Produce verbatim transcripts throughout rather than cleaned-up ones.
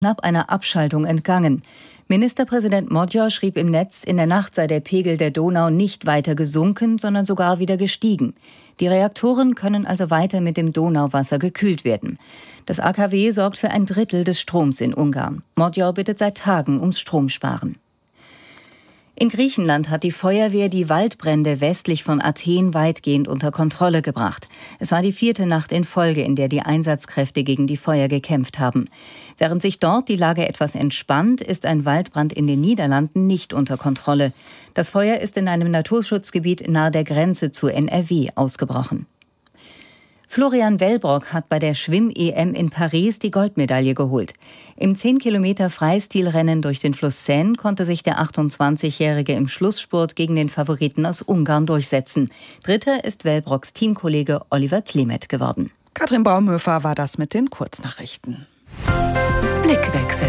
knapp einer Abschaltung entgangen. Ministerpräsident Modjo schrieb im Netz, in der Nacht sei der Pegel der Donau nicht weiter gesunken, sondern sogar wieder gestiegen. Die Reaktoren können also weiter mit dem Donauwasser gekühlt werden. Das A K W sorgt für ein Drittel des Stroms in Ungarn. Modjo bittet seit Tagen ums Stromsparen. In Griechenland hat die Feuerwehr die Waldbrände westlich von Athen weitgehend unter Kontrolle gebracht. Es war die vierte Nacht in Folge, in der die Einsatzkräfte gegen die Feuer gekämpft haben. Während sich dort die Lage etwas entspannt, ist ein Waldbrand in den Niederlanden nicht unter Kontrolle. Das Feuer ist in einem Naturschutzgebiet nahe der Grenze zu N R W ausgebrochen. Florian Wellbrock hat bei der Schwimm-E M in Paris die Goldmedaille geholt. Im zehn Kilometer Freistilrennen durch den Fluss Seine konnte sich der achtundzwanzigjährige im Schlussspurt gegen den Favoriten aus Ungarn durchsetzen. Dritter ist Wellbrocks Teamkollege Oliver Klemet geworden. Katrin Baumhöfer war das mit den Kurznachrichten. Blickwechsel.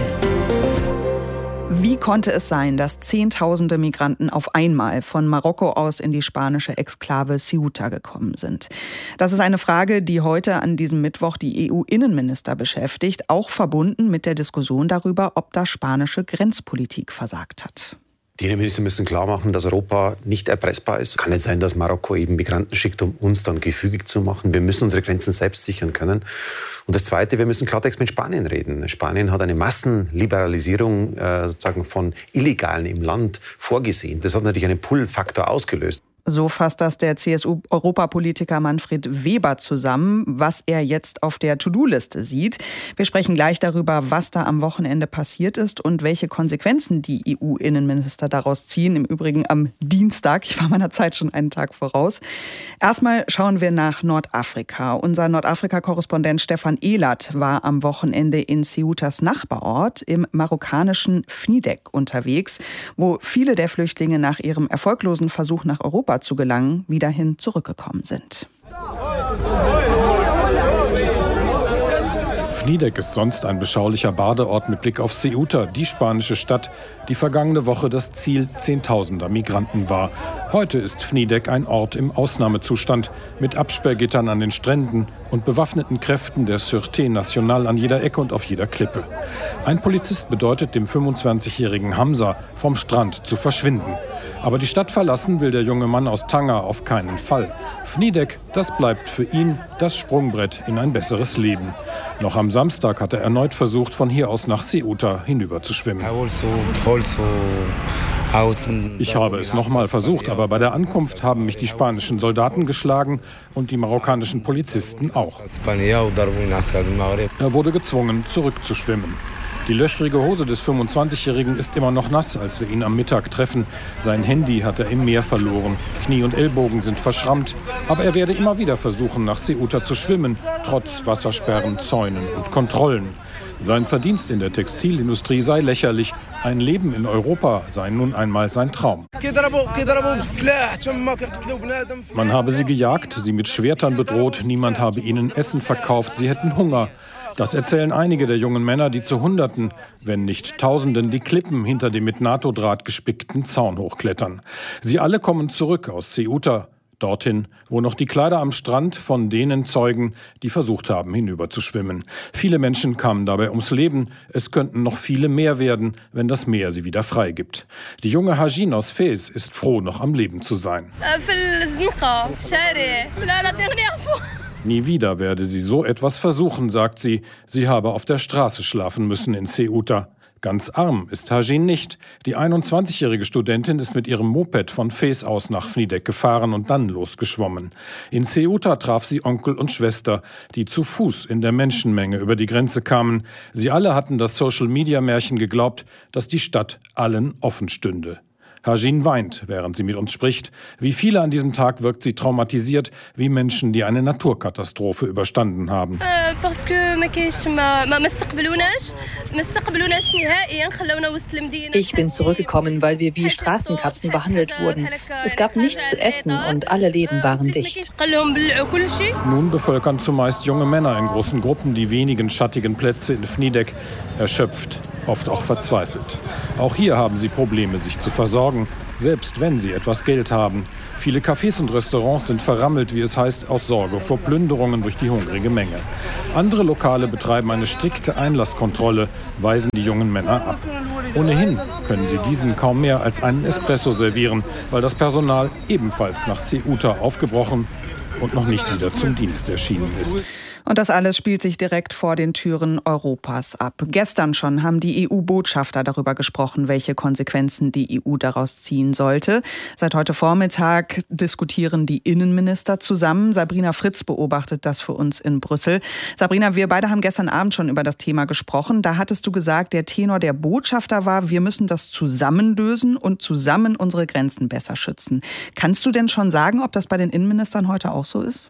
Wie konnte es sein, dass Zehntausende Migranten auf einmal von Marokko aus in die spanische Exklave Ceuta gekommen sind? Das ist eine Frage, die heute an diesem Mittwoch die E U-Innenminister beschäftigt, auch verbunden mit der Diskussion darüber, ob da spanische Grenzpolitik versagt hat. Die Innenminister müssen klar machen, dass Europa nicht erpressbar ist. Es kann nicht sein, dass Marokko eben Migranten schickt, um uns dann gefügig zu machen. Wir müssen unsere Grenzen selbst sichern können. Und das Zweite, wir müssen Klartext mit Spanien reden. Spanien hat eine Massenliberalisierung äh, sozusagen von Illegalen im Land vorgesehen. Das hat natürlich einen Pull-Faktor ausgelöst. So fasst das der C S U-Europapolitiker Manfred Weber zusammen, was er jetzt auf der To-Do-Liste sieht. Wir sprechen gleich darüber, was da am Wochenende passiert ist und welche Konsequenzen die E U-Innenminister daraus ziehen. Im Übrigen am Dienstag, ich war meiner Zeit schon einen Tag voraus. Erstmal schauen wir nach Nordafrika. Unser Nordafrika-Korrespondent Stefan Ehlert war am Wochenende in Ceutas Nachbarort im marokkanischen Fnidek unterwegs, wo viele der Flüchtlinge nach ihrem erfolglosen Versuch nach Europa zu gelangen, wieder hin zurückgekommen sind. Fnidek ist sonst ein beschaulicher Badeort mit Blick auf Ceuta, die spanische Stadt, die vergangene Woche das Ziel zehntausender Migranten war. Heute ist Fnidek ein Ort im Ausnahmezustand mit Absperrgittern an den Stränden und bewaffneten Kräften der Sûreté Nationale an jeder Ecke und auf jeder Klippe. Ein Polizist bedeutet dem fünfundzwanzigjährigen Hamza, vom Strand zu verschwinden. Aber die Stadt verlassen will der junge Mann aus Tanger auf keinen Fall. Fnidek, das bleibt für ihn das Sprungbrett in ein besseres Leben. Noch am Samstag hat er erneut versucht, von hier aus nach Ceuta hinüber zu schwimmen. Ich habe es nochmal versucht, aber bei der Ankunft haben mich die spanischen Soldaten geschlagen und die marokkanischen Polizisten auch. Er wurde gezwungen, zurückzuschwimmen. Die löchrige Hose des fünfundzwanzigjährigen ist immer noch nass, als wir ihn am Mittag treffen. Sein Handy hat er im Meer verloren. Knie und Ellbogen sind verschrammt. Aber er werde immer wieder versuchen, nach Ceuta zu schwimmen, trotz Wassersperren, Zäunen und Kontrollen. Sein Verdienst in der Textilindustrie sei lächerlich. Ein Leben in Europa sei nun einmal sein Traum. Man habe sie gejagt, sie mit Schwertern bedroht, niemand habe ihnen Essen verkauft, sie hätten Hunger. Das erzählen einige der jungen Männer, die zu Hunderten, wenn nicht Tausenden, die Klippen hinter dem mit NATO-Draht gespickten Zaun hochklettern. Sie alle kommen zurück aus Ceuta, dorthin, wo noch die Kleider am Strand von denen zeugen, die versucht haben, hinüberzuschwimmen. Viele Menschen kamen dabei ums Leben. Es könnten noch viele mehr werden, wenn das Meer sie wieder freigibt. Die junge Hajin aus Fez ist froh, noch am Leben zu sein. Nie wieder werde sie so etwas versuchen, sagt sie. Sie habe auf der Straße schlafen müssen in Ceuta. Ganz arm ist Hajin nicht. Die einundzwanzigjährige Studentin ist mit ihrem Moped von Fez aus nach Fnidek gefahren und dann losgeschwommen. In Ceuta traf sie Onkel und Schwester, die zu Fuß in der Menschenmenge über die Grenze kamen. Sie alle hatten das Social-Media-Märchen geglaubt, dass die Stadt allen offen stünde. Hajin weint, während sie mit uns spricht. Wie viele an diesem Tag wirkt sie traumatisiert, wie Menschen, die eine Naturkatastrophe überstanden haben. Ich bin zurückgekommen, weil wir wie Straßenkatzen behandelt wurden. Es gab nichts zu essen und alle Läden waren dicht. Nun bevölkern zumeist junge Männer in großen Gruppen die wenigen schattigen Plätze in Fnidek, erschöpft, oft auch verzweifelt. Auch hier haben sie Probleme, sich zu versorgen. selbst wenn sie etwas Geld haben. Viele Cafés und Restaurants sind verrammelt, wie es heißt, aus Sorge vor Plünderungen durch die hungrige Menge. Andere Lokale betreiben eine strikte Einlasskontrolle, weisen die jungen Männer ab. Ohnehin können sie diesen kaum mehr als einen Espresso servieren, weil das Personal ebenfalls nach Ceuta aufgebrochen und noch nicht wieder zum Dienst erschienen ist. Und das alles spielt sich direkt vor den Türen Europas ab. Gestern schon haben die E U-Botschafter darüber gesprochen, welche Konsequenzen die E U daraus ziehen sollte. Seit heute Vormittag diskutieren die Innenminister zusammen. Sabrina Fritz beobachtet das für uns in Brüssel. Sabrina, wir beide haben gestern Abend schon über das Thema gesprochen. Da hattest du gesagt, der Tenor der Botschafter war, wir müssen das zusammen lösen und zusammen unsere Grenzen besser schützen. Kannst du denn schon sagen, ob das bei den Innenministern heute auch so ist?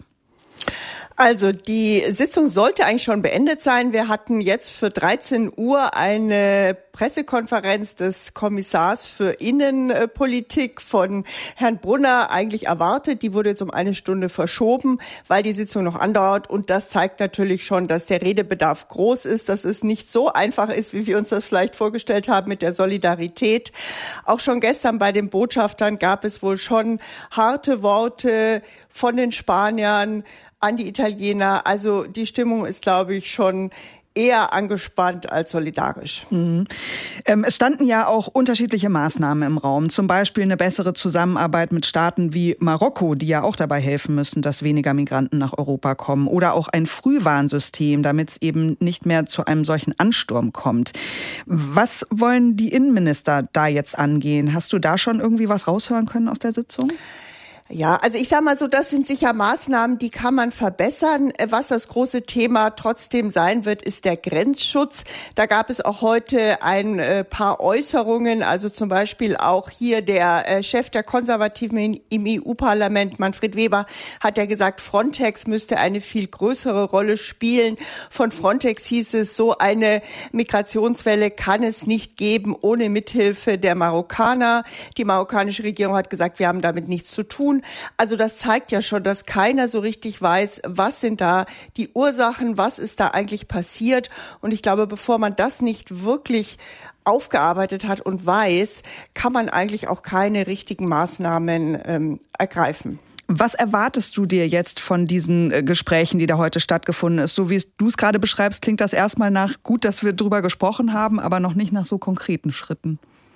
Also die Sitzung sollte eigentlich schon beendet sein. Wir hatten jetzt für dreizehn Uhr eine Pressekonferenz des Kommissars für Innenpolitik von Herrn Brunner eigentlich erwartet. Die wurde jetzt um eine Stunde verschoben, weil die Sitzung noch andauert. Und das zeigt natürlich schon, dass der Redebedarf groß ist, dass es nicht so einfach ist, wie wir uns das vielleicht vorgestellt haben mit der Solidarität. Auch schon gestern bei den Botschaftern gab es wohl schon harte Worte von den Spaniern an die Italiener. Also die Stimmung ist, glaube ich, schon eher angespannt als solidarisch. Mhm. Ähm, es standen ja auch unterschiedliche Maßnahmen im Raum. Zum Beispiel eine bessere Zusammenarbeit mit Staaten wie Marokko, die ja auch dabei helfen müssen, dass weniger Migranten nach Europa kommen. Oder auch ein Frühwarnsystem, damit es eben nicht mehr zu einem solchen Ansturm kommt. Was wollen die Innenminister da jetzt angehen? Hast du da schon irgendwie was raushören können aus der Sitzung? Ja, also ich sage mal so, das sind sicher Maßnahmen, die kann man verbessern. Was das große Thema trotzdem sein wird, ist der Grenzschutz. Da gab es auch heute ein paar Äußerungen, also zum Beispiel auch hier der Chef der Konservativen im E U-Parlament, Manfred Weber, hat ja gesagt, Frontex müsste eine viel größere Rolle spielen. Von Frontex hieß es, so eine Migrationswelle kann es nicht geben ohne Mithilfe der Marokkaner. Die marokkanische Regierung hat gesagt, wir haben damit nichts zu tun. Also das zeigt ja schon, dass keiner so richtig weiß, was sind da die Ursachen, was ist da eigentlich passiert. Und ich glaube, bevor man das nicht wirklich aufgearbeitet hat und weiß, kann man eigentlich auch keine richtigen Maßnahmen ähm, ergreifen. Was erwartest du dir jetzt von diesen äh, Gesprächen, die da heute stattgefunden ist? So wie du es gerade beschreibst, klingt das erstmal nach, gut, dass wir drüber gesprochen haben, aber noch nicht nach so konkreten Schritten.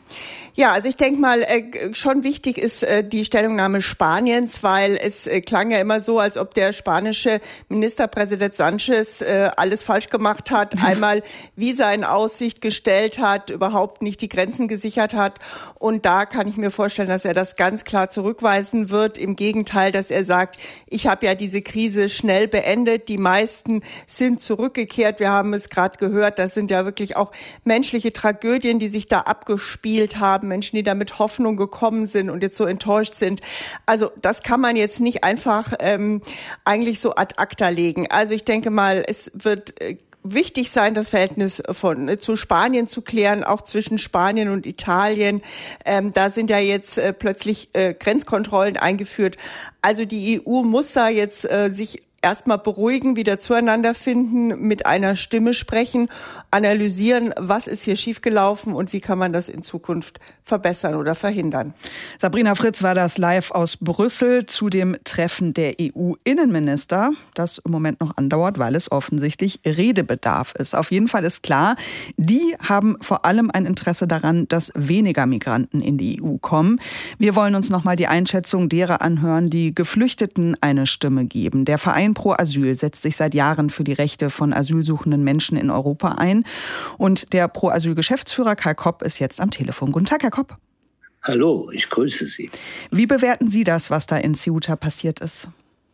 Ja, also ich denke mal, äh, schon wichtig ist äh, die Stellungnahme Spaniens, weil es äh, klang ja immer so, als ob der spanische Ministerpräsident Sánchez äh, alles falsch gemacht hat, einmal Visa in Aussicht gestellt hat, überhaupt nicht die Grenzen gesichert hat. Und da kann ich mir vorstellen, dass er das ganz klar zurückweisen wird. Im Gegenteil, dass er sagt, ich habe ja diese Krise schnell beendet, die meisten sind zurückgekehrt. Wir haben es gerade gehört, das sind ja wirklich auch menschliche Tragödien, die sich da abgespielt haben. Menschen, die da mit Hoffnung gekommen sind und jetzt so enttäuscht sind. Also das kann man jetzt nicht einfach ähm, eigentlich so ad acta legen. Also ich denke mal, es wird äh, wichtig sein, das Verhältnis von äh, zu Spanien zu klären, auch zwischen Spanien und Italien. Ähm, da sind ja jetzt äh, plötzlich äh, Grenzkontrollen eingeführt. Also die E U muss da jetzt äh, sich erstmal beruhigen, wieder zueinander finden, mit einer Stimme sprechen, analysieren, was ist hier schiefgelaufen und wie kann man das in Zukunft verbessern oder verhindern. Sabrina Fritz war das live aus Brüssel zu dem Treffen der E U-Innenminister, das im Moment noch andauert, weil es offensichtlich Redebedarf ist. Auf jeden Fall ist klar, die haben vor allem ein Interesse daran, dass weniger Migranten in die E U kommen. Wir wollen uns nochmal die Einschätzung derer anhören, die Geflüchteten eine Stimme geben. Der Verein Pro Asyl setzt sich seit Jahren für die Rechte von asylsuchenden Menschen in Europa ein. Und der Pro Asyl-Geschäftsführer Kai Kopp ist jetzt am Telefon. Guten Tag, Herr Kopp. Hallo, ich grüße Sie. Wie bewerten Sie das, was da in Ceuta passiert ist?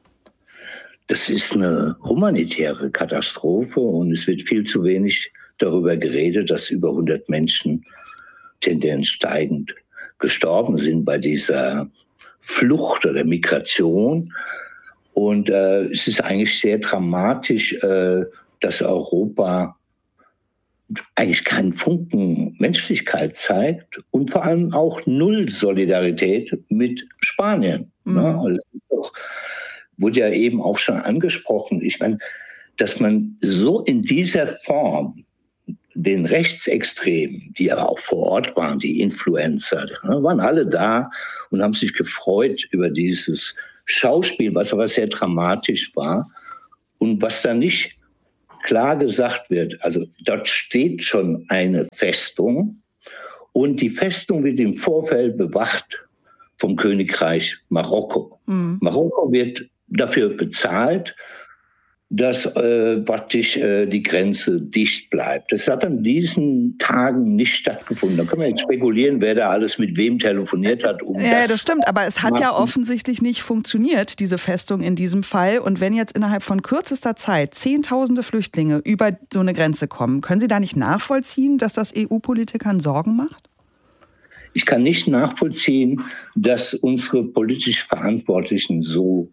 Das ist eine humanitäre Katastrophe und es wird viel zu wenig darüber geredet, dass über hundert Menschen, Tendenz steigend, gestorben sind bei dieser Flucht oder Migration. Und äh, es ist eigentlich sehr dramatisch, äh, dass Europa eigentlich keinen Funken Menschlichkeit zeigt und vor allem auch null Solidarität mit Spanien. Mhm. Ne? Das ist doch, wurde ja eben auch schon angesprochen. Ich meine, dass man so in dieser Form den Rechtsextremen, die aber auch vor Ort waren, die Influencer, waren alle da und haben sich gefreut über dieses Schauspiel, was aber sehr dramatisch war und was da nicht klar gesagt wird. Also dort steht schon eine Festung und die Festung wird im Vorfeld bewacht vom Königreich Marokko. Mhm. Marokko wird dafür bezahlt, dass äh, praktisch äh, die Grenze dicht bleibt. Das hat an diesen Tagen nicht stattgefunden. Da können wir jetzt spekulieren, wer da alles mit wem telefoniert hat. Um ja, das, das stimmt, aber es hat machen. ja offensichtlich nicht funktioniert, diese Festung in diesem Fall. Und wenn jetzt innerhalb von kürzester Zeit Zehntausende Flüchtlinge über so eine Grenze kommen, können Sie da nicht nachvollziehen, dass das E U-Politikern Sorgen macht? Ich kann nicht nachvollziehen, dass unsere politisch Verantwortlichen so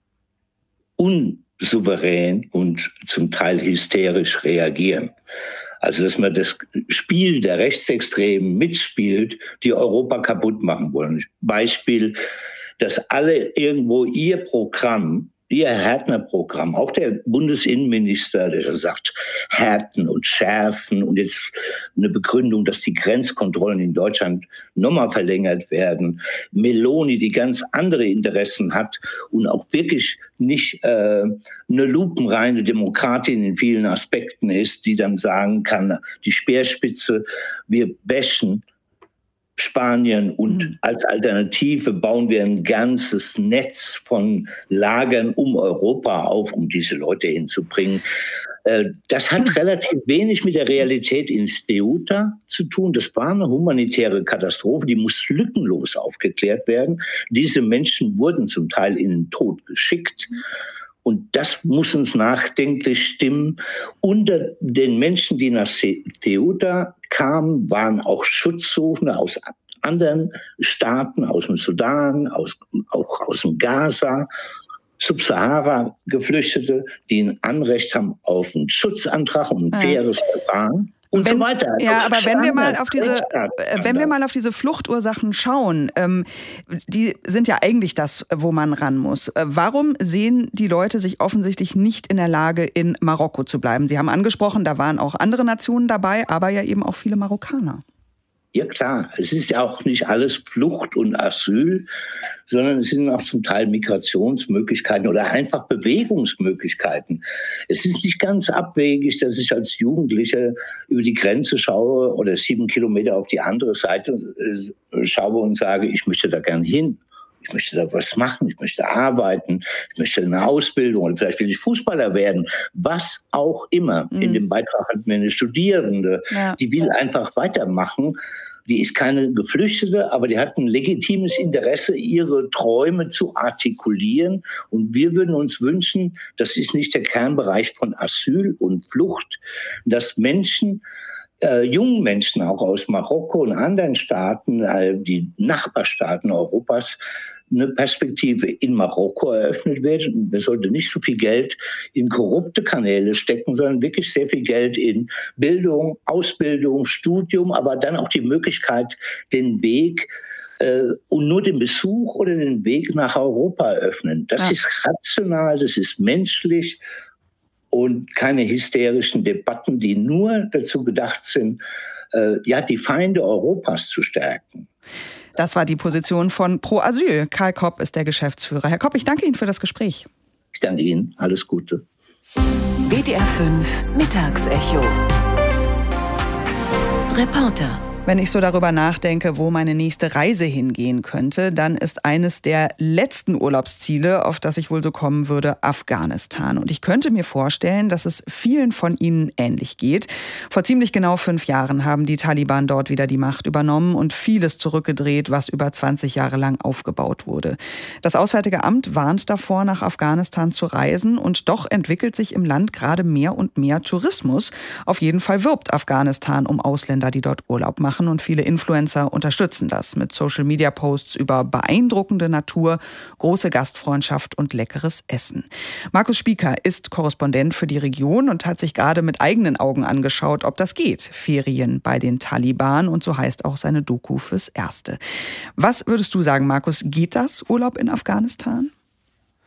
unsouverän und zum Teil hysterisch reagieren. Also, dass man das Spiel der Rechtsextremen mitspielt, die Europa kaputt machen wollen. Beispiel, dass alle irgendwo ihr Programm, ihr Härtner-Programm, auch der Bundesinnenminister, der sagt, härten und schärfen und jetzt eine Begründung, dass die Grenzkontrollen in Deutschland nochmal verlängert werden. Meloni, die ganz andere Interessen hat und auch wirklich nicht äh, eine lupenreine Demokratin in vielen Aspekten ist, die dann sagen kann, die Speerspitze, wir bashen Spanien und als Alternative bauen wir ein ganzes Netz von Lagern um Europa auf, um diese Leute hinzubringen. Das hat relativ wenig mit der Realität in Ceuta zu tun. Das war eine humanitäre Katastrophe, die muss lückenlos aufgeklärt werden. Diese Menschen wurden zum Teil in den Tod geschickt. Und das muss uns nachdenklich stimmen. Unter den Menschen, die nach Ceuta kamen, waren auch Schutzsuchende aus anderen Staaten, aus dem Sudan, aus, auch aus dem Gaza, Subsahara-Geflüchtete, die ein Anrecht haben auf einen Schutzantrag und ein faires Verfahren. Und wenn, so weiter. Ja, aber wenn wir mal auf diese, wenn wir mal auf diese Fluchtursachen schauen, ähm, die sind ja eigentlich das, wo man ran muss. Äh, warum sehen die Leute sich offensichtlich nicht in der Lage, in Marokko zu bleiben? Sie haben angesprochen, da waren auch andere Nationen dabei, aber ja eben auch viele Marokkaner. Ja klar, es ist ja auch nicht alles Flucht und Asyl, sondern es sind auch zum Teil Migrationsmöglichkeiten oder einfach Bewegungsmöglichkeiten. Es ist nicht ganz abwegig, dass ich als Jugendlicher über die Grenze schaue oder sieben Kilometer auf die andere Seite schaue und sage, ich möchte da gern hin. Ich möchte da was machen, ich möchte arbeiten, ich möchte eine Ausbildung oder vielleicht will ich Fußballer werden, was auch immer. Mhm. In dem Beitrag hat mir eine Studierende, ja. die will einfach weitermachen. Die ist keine Geflüchtete, aber die hat ein legitimes Interesse, ihre Träume zu artikulieren. Und wir würden uns wünschen, das ist nicht der Kernbereich von Asyl und Flucht, dass Menschen, äh, jungen Menschen auch aus Marokko und anderen Staaten, äh, die Nachbarstaaten Europas, eine Perspektive in Marokko eröffnet wird. Man sollte nicht so viel Geld in korrupte Kanäle stecken, sondern wirklich sehr viel Geld in Bildung, Ausbildung, Studium, aber dann auch die Möglichkeit, den Weg äh, und nur den Besuch oder den Weg nach Europa eröffnen. Das ja. ist rational, das ist menschlich und keine hysterischen Debatten, die nur dazu gedacht sind, äh, ja, die Feinde Europas zu stärken. Das war die Position von Pro Asyl. Karl Kopp ist der Geschäftsführer. Herr Kopp, ich danke Ihnen für das Gespräch. Ich danke Ihnen. Alles Gute. B D R fünf Mittagsecho. Reporter. Wenn ich so darüber nachdenke, wo meine nächste Reise hingehen könnte, dann ist eines der letzten Urlaubsziele, auf das ich wohl so kommen würde, Afghanistan. Und ich könnte mir vorstellen, dass es vielen von Ihnen ähnlich geht. Vor ziemlich genau fünf Jahren haben die Taliban dort wieder die Macht übernommen und vieles zurückgedreht, was über zwanzig Jahre lang aufgebaut wurde. Das Auswärtige Amt warnt davor, nach Afghanistan zu reisen. Und doch entwickelt sich im Land gerade mehr und mehr Tourismus. Auf jeden Fall wirbt Afghanistan um Ausländer, die dort Urlaub machen. Und viele Influencer unterstützen das mit Social-Media-Posts über beeindruckende Natur, große Gastfreundschaft und leckeres Essen. Markus Spieker ist Korrespondent für die Region und hat sich gerade mit eigenen Augen angeschaut, ob das geht. Ferien bei den Taliban, und so heißt auch seine Doku fürs Erste. Was würdest du sagen, Markus, geht das, Urlaub in Afghanistan?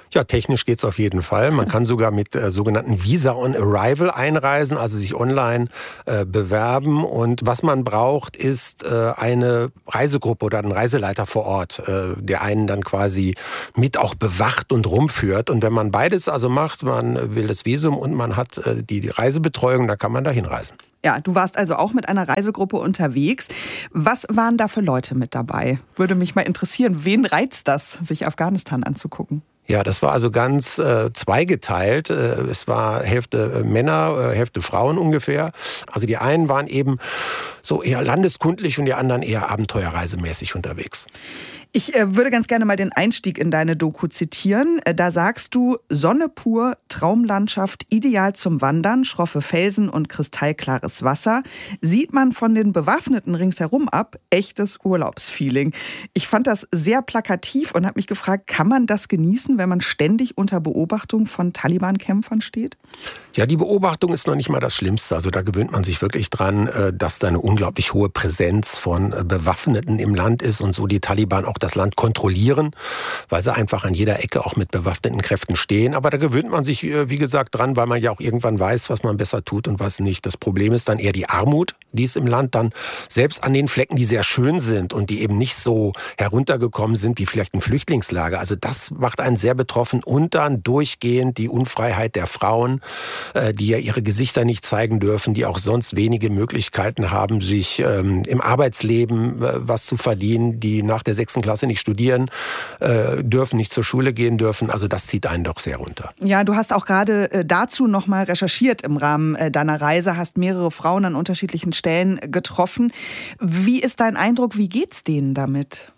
Ja, technisch geht's auf jeden Fall. Man kann sogar mit äh, sogenannten Visa on Arrival einreisen, also sich online äh, bewerben. Und was man braucht, ist äh, eine Reisegruppe oder ein Reiseleiter vor Ort, äh, der einen dann quasi mit auch bewacht und rumführt. Und wenn man beides also macht, man will das Visum und man hat äh, die, die Reisebetreuung, dann kann man da hinreisen. Ja, du warst also auch mit einer Reisegruppe unterwegs. Was waren da für Leute mit dabei? Würde mich mal interessieren, wen reizt das, sich Afghanistan anzugucken? Ja, das war also ganz äh, zweigeteilt. Äh, es war Hälfte äh, Männer, äh, Hälfte Frauen ungefähr. Also die einen waren eben so eher landeskundlich und die anderen eher abenteuerreisemäßig unterwegs. Ich äh, würde ganz gerne mal den Einstieg in deine Doku zitieren. Äh, da sagst du, Sonne pur, Traumlandschaft, ideal zum Wandern, schroffe Felsen und kristallklares Wasser. Sieht man von den Bewaffneten ringsherum ab, echtes Urlaubsfeeling. Ich fand das sehr plakativ und habe mich gefragt, kann man das genießen, wenn man ständig unter Beobachtung von Taliban-Kämpfern steht? Ja, die Beobachtung ist noch nicht mal das Schlimmste. Also da gewöhnt man sich wirklich dran, dass da eine unglaublich hohe Präsenz von Bewaffneten im Land ist und so die Taliban auch das Land kontrollieren, weil sie einfach an jeder Ecke auch mit bewaffneten Kräften stehen. Aber da gewöhnt man sich, wie gesagt, dran, weil man ja auch irgendwann weiß, was man besser tut und was nicht. Das Problem ist dann eher die Armut, die es im Land dann selbst an den Flecken, die sehr schön sind und die eben nicht so heruntergekommen sind wie vielleicht ein Flüchtlingslager. Also das macht einen sehr betroffen und dann durchgehend die Unfreiheit der Frauen, die ja ihre Gesichter nicht zeigen dürfen, die auch sonst wenige Möglichkeiten haben, sich ähm, im Arbeitsleben äh, was zu verdienen, die nach der sechsten Klasse nicht studieren äh, dürfen, nicht zur Schule gehen dürfen. Also das zieht einen doch sehr runter. Ja, du hast auch gerade äh, dazu nochmal recherchiert im Rahmen äh, deiner Reise, hast mehrere Frauen an unterschiedlichen Stellen getroffen. Wie ist dein Eindruck, wie geht's denen damit?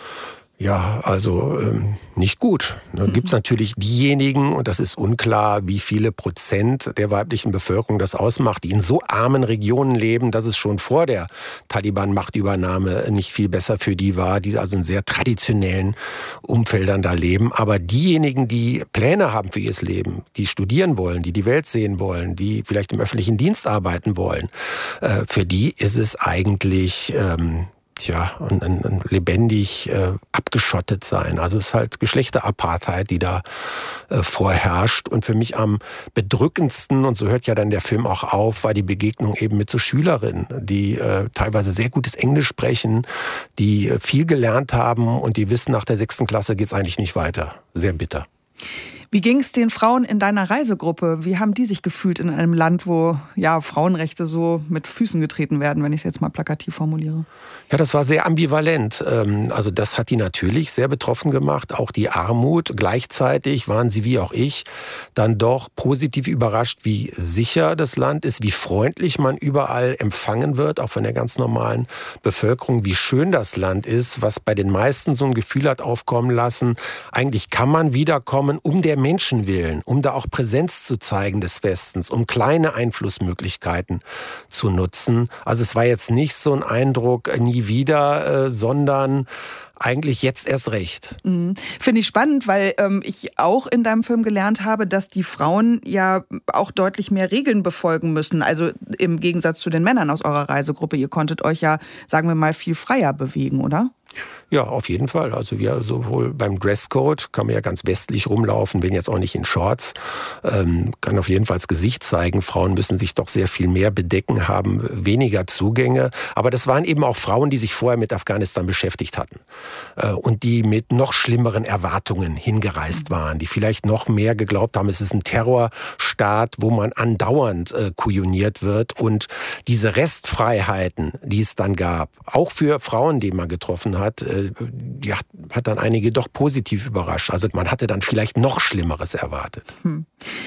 Ja, also ähm, nicht gut. Da gibt's natürlich diejenigen, und das ist unklar, wie viele Prozent der weiblichen Bevölkerung das ausmacht, die in so armen Regionen leben, dass es schon vor der Taliban-Machtübernahme nicht viel besser für die war, die also in sehr traditionellen Umfeldern da leben. Aber diejenigen, die Pläne haben für ihr Leben, die studieren wollen, die die Welt sehen wollen, die vielleicht im öffentlichen Dienst arbeiten wollen, äh, für die ist es eigentlich Ähm, Tja, und, und, und lebendig äh, abgeschottet sein. Also es ist halt Geschlechterapartheid, die da äh, vorherrscht. Und für mich am bedrückendsten, und so hört ja dann der Film auch auf, war die Begegnung eben mit so Schülerinnen, die äh, teilweise sehr gutes Englisch sprechen, die äh, viel gelernt haben und die wissen, nach der sechsten Klasse geht's eigentlich nicht weiter. Sehr bitter. Wie ging es den Frauen in deiner Reisegruppe? Wie haben die sich gefühlt in einem Land, wo ja Frauenrechte so mit Füßen getreten werden, wenn ich es jetzt mal plakativ formuliere? Ja, das war sehr ambivalent. Also das hat die natürlich sehr betroffen gemacht, auch die Armut. Gleichzeitig waren sie, wie auch ich, dann doch positiv überrascht, wie sicher das Land ist, wie freundlich man überall empfangen wird, auch von der ganz normalen Bevölkerung, wie schön das Land ist, was bei den meisten so ein Gefühl hat aufkommen lassen. Eigentlich kann man wiederkommen, um der Menschen willen, um da auch Präsenz zu zeigen des Westens, um kleine Einflussmöglichkeiten zu nutzen. Also es war jetzt nicht so ein Eindruck, nie wieder, äh, sondern eigentlich jetzt erst recht. Mhm. Finde ich spannend, weil ähm, ich auch in deinem Film gelernt habe, dass die Frauen ja auch deutlich mehr Regeln befolgen müssen. Also im Gegensatz zu den Männern aus eurer Reisegruppe. Ihr konntet euch ja, sagen wir mal, viel freier bewegen, oder? Ja, auf jeden Fall. Also wir sowohl beim Dresscode kann man ja ganz westlich rumlaufen, wenn jetzt auch nicht in Shorts, ähm, kann auf jeden Fall das Gesicht zeigen. Frauen müssen sich doch sehr viel mehr bedecken, haben weniger Zugänge. Aber das waren eben auch Frauen, die sich vorher mit Afghanistan beschäftigt hatten äh, und die mit noch schlimmeren Erwartungen hingereist waren, die vielleicht noch mehr geglaubt haben, es ist ein Terrorstaat, wo man andauernd äh, kujoniert wird. Und diese Restfreiheiten, die es dann gab, auch für Frauen, die man getroffen hat, die hat, hat dann einige doch positiv überrascht. Also man hatte dann vielleicht noch Schlimmeres erwartet. Hm.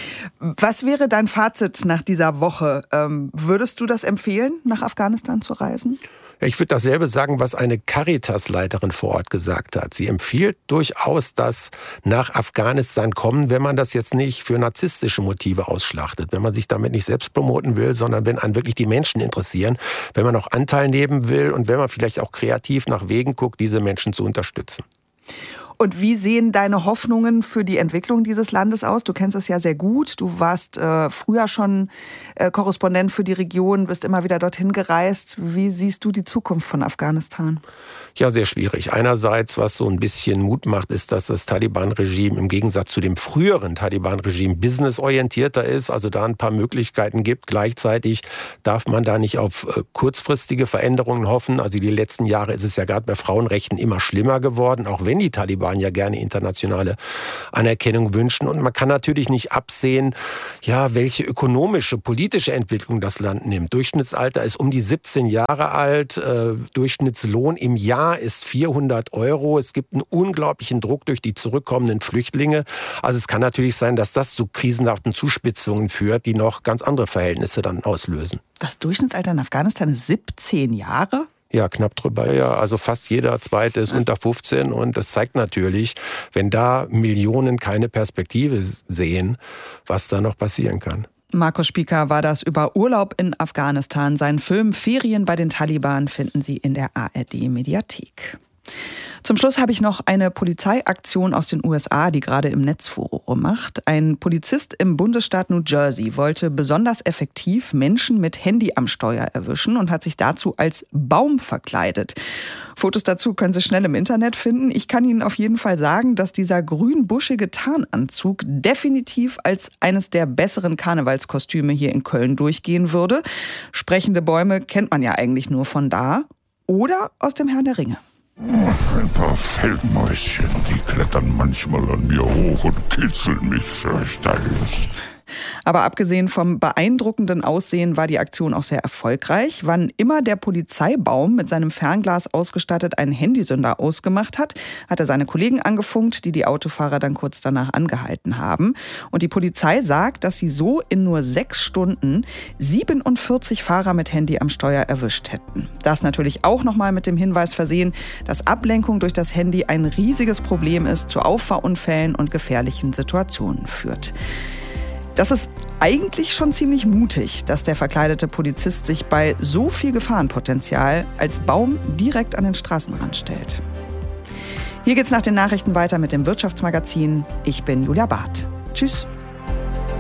Was wäre dein Fazit nach dieser Woche? Ähm, würdest du das empfehlen, nach Afghanistan zu reisen? Ich würde dasselbe sagen, was eine Caritas-Leiterin vor Ort gesagt hat. Sie empfiehlt durchaus, dass nach Afghanistan kommen, wenn man das jetzt nicht für narzisstische Motive ausschlachtet, wenn man sich damit nicht selbst promoten will, sondern wenn einen wirklich die Menschen interessieren, wenn man auch Anteil nehmen will und wenn man vielleicht auch kreativ nach Wegen guckt, diese Menschen zu unterstützen. Und wie sehen deine Hoffnungen für die Entwicklung dieses Landes aus? Du kennst es ja sehr gut. Du warst äh, früher schon äh, Korrespondent für die Region, bist immer wieder dorthin gereist. Wie siehst du die Zukunft von Afghanistan? Ja, sehr schwierig. Einerseits, was so ein bisschen Mut macht, ist, dass das Taliban-Regime im Gegensatz zu dem früheren Taliban-Regime businessorientierter ist, also da ein paar Möglichkeiten gibt. Gleichzeitig darf man da nicht auf äh, kurzfristige Veränderungen hoffen. Also die letzten Jahre ist es ja gerade bei Frauenrechten immer schlimmer geworden, auch wenn die Taliban ja gerne internationale Anerkennung wünschen. Und man kann natürlich nicht absehen, ja, welche ökonomische, politische Entwicklung das Land nimmt. Durchschnittsalter ist um die siebzehn Jahre alt, äh, Durchschnittslohn im Jahr ist vierhundert Euro. Es gibt einen unglaublichen Druck durch die zurückkommenden Flüchtlinge. Also es kann natürlich sein, dass das zu krisenhaften Zuspitzungen führt, die noch ganz andere Verhältnisse dann auslösen. Das Durchschnittsalter in Afghanistan ist siebzehn Jahre? Ja, knapp drüber, ja. Also fast jeder Zweite ist unter fünfzehn und das zeigt natürlich, wenn da Millionen keine Perspektive sehen, was da noch passieren kann. Markus Spieker war das über Urlaub in Afghanistan. Seinen Film Ferien bei den Taliban finden Sie in der A R D-Mediathek. Zum Schluss habe ich noch eine Polizeiaktion aus den U S A, die gerade im Netz Furore macht. Ein Polizist im Bundesstaat New Jersey wollte besonders effektiv Menschen mit Handy am Steuer erwischen und hat sich dazu als Baum verkleidet. Fotos dazu können Sie schnell im Internet finden. Ich kann Ihnen auf jeden Fall sagen, dass dieser grünbuschige Tarnanzug definitiv als eines der besseren Karnevalskostüme hier in Köln durchgehen würde. Sprechende Bäume kennt man ja eigentlich nur von da oder aus dem Herrn der Ringe. Ein paar Feldmäuschen, die klettern manchmal an mir hoch und kitzeln mich fürchterlich. Aber abgesehen vom beeindruckenden Aussehen war die Aktion auch sehr erfolgreich. Wann immer der Polizeibaum mit seinem Fernglas ausgestattet einen Handysünder ausgemacht hat, hat er seine Kollegen angefunkt, die die Autofahrer dann kurz danach angehalten haben. Und die Polizei sagt, dass sie so in nur sechs Stunden siebenundvierzig Fahrer mit Handy am Steuer erwischt hätten. Das natürlich auch nochmal mit dem Hinweis versehen, dass Ablenkung durch das Handy ein riesiges Problem ist, zu Auffahrunfällen und gefährlichen Situationen führt. Das ist eigentlich schon ziemlich mutig, dass der verkleidete Polizist sich bei so viel Gefahrenpotenzial als Baum direkt an den Straßenrand stellt. Hier geht's nach den Nachrichten weiter mit dem Wirtschaftsmagazin. Ich bin Julia Barth. Tschüss.